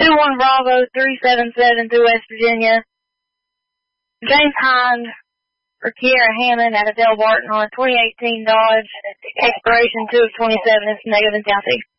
21 Bravo 377 through West Virginia. James Hind for Kiera Hammond out of Del Barton on a 2018 Dodge. Expiration 2 of 27. It's negative in Southeast.